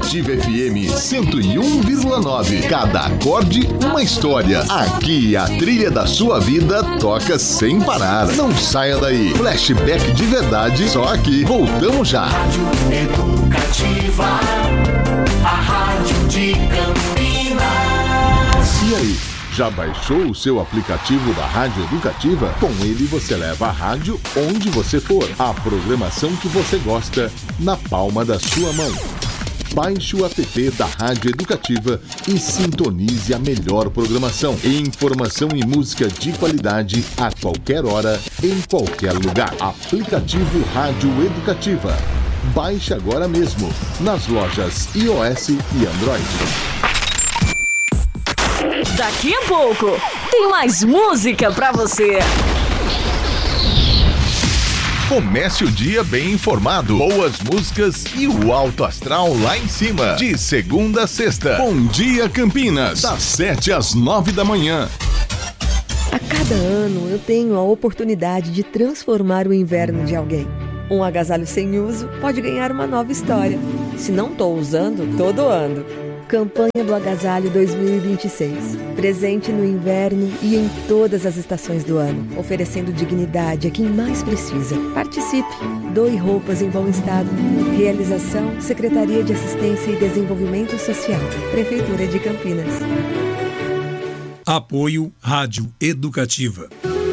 Educativa FM 101,9. Cada acorde, uma história. Aqui a trilha da sua vida toca sem parar. Não saia daí. Flashback de verdade, só aqui. Voltamos já. Rádio Educativa, a rádio de Campinas. E aí? Já baixou o seu aplicativo da Rádio Educativa? Com ele você leva a rádio onde você for. A programação que você gosta na palma da sua mão. Baixe o app da Rádio Educativa e sintonize a melhor programação. Informação e música de qualidade a qualquer hora, em qualquer lugar. Aplicativo Rádio Educativa. Baixe agora mesmo nas lojas iOS e Android. Daqui a pouco tem mais música pra você. Comece o dia bem informado, boas músicas e o alto astral lá em cima. De segunda a sexta. Bom Dia Campinas, das 7 às 9 da manhã. A cada ano eu tenho a oportunidade de transformar o inverno de alguém. Um agasalho sem uso pode ganhar uma nova história. Se não estou usando, tô doando. Campanha do Agasalho 2026. Presente no inverno e em todas as estações do ano, oferecendo dignidade a quem mais precisa. Participe! Doe roupas em bom estado. Realização: Secretaria de Assistência e Desenvolvimento Social. Prefeitura de Campinas. Apoio Rádio Educativa.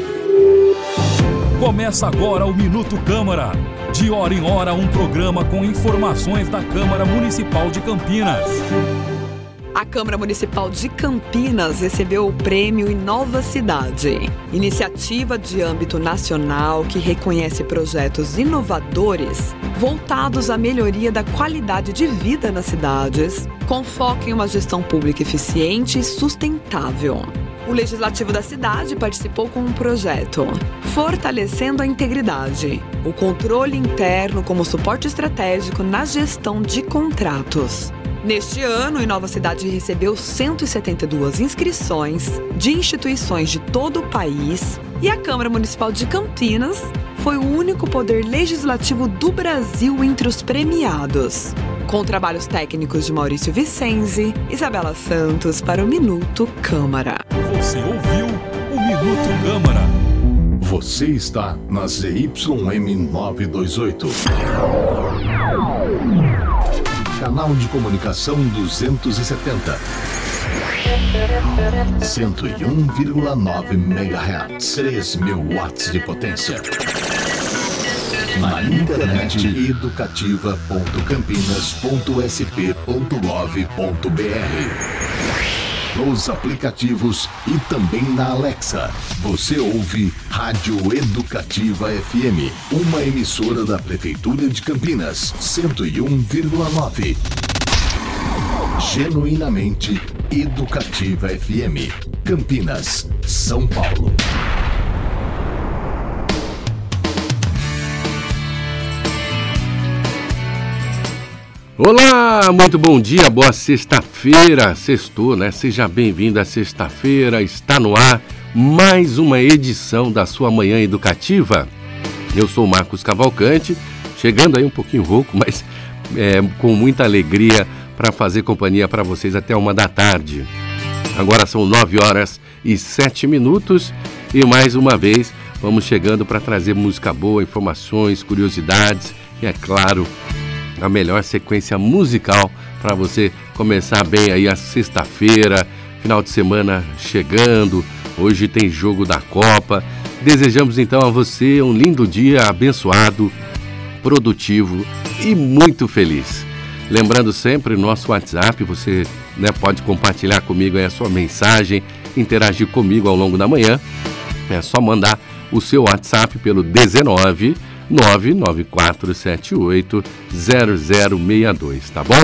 Começa agora o Minuto Câmara. De hora em hora, um programa com informações da Câmara Municipal de Campinas. A Câmara Municipal de Campinas recebeu o Prêmio Inova Cidade, iniciativa de âmbito nacional que reconhece projetos inovadores voltados à melhoria da qualidade de vida nas cidades, com foco em uma gestão pública eficiente e sustentável. O Legislativo da cidade participou com um projeto Fortalecendo a Integridade, o controle interno como suporte estratégico na gestão de contratos. Neste ano, a Inova Cidade recebeu 172 inscrições de instituições de todo o país e a Câmara Municipal de Campinas foi o único poder legislativo do Brasil entre os premiados. Com trabalhos técnicos de Maurício Vicenzi, Isabela Santos para o Minuto Câmara. Você ouviu o Minuto Câmara. Você está na ZYM 928. Canal de comunicação 270. 101,9 MHz. 3.000 watts de potência. Na internet educativa.campinas.sp.gov.br. Nos aplicativos e também na Alexa. Você ouve Rádio Educativa FM, uma emissora da Prefeitura de Campinas, 101,9. Genuinamente Educativa FM, Campinas, São Paulo. Olá, muito bom dia, boa sexta-feira, sextou, né? Seja bem-vindo à sexta-feira, está no ar mais uma edição da sua Manhã Educativa. Eu sou o Marcos Cavalcante, chegando aí um pouquinho rouco, mas com muita alegria para fazer companhia para vocês até 1 da tarde. Agora são 9h07 e mais uma vez vamos chegando para trazer música boa, informações, curiosidades e, é claro, a melhor sequência musical para você começar bem aí a sexta-feira, final de semana chegando, hoje tem jogo da Copa. Desejamos então a você um lindo dia abençoado, produtivo e muito feliz. Lembrando sempre o nosso WhatsApp, você pode compartilhar comigo aí a sua mensagem, interagir comigo ao longo da manhã. É só mandar o seu WhatsApp pelo 19 994780062, tá bom?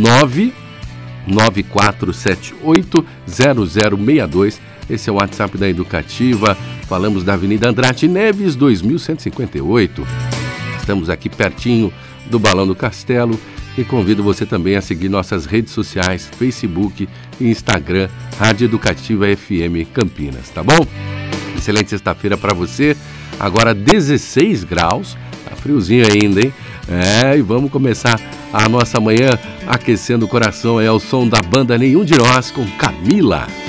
994780062, esse é o WhatsApp da Educativa. Falamos da Avenida Andrade Neves, 2158. Estamos aqui pertinho do Balão do Castelo e convido você também a seguir nossas redes sociais, Facebook e Instagram, Rádio Educativa FM Campinas, tá bom? Excelente sexta-feira para você. Agora 16 graus, tá friozinho ainda, hein? E vamos começar a nossa manhã aquecendo o coração. É o som da banda Nenhum de Nós com Camila.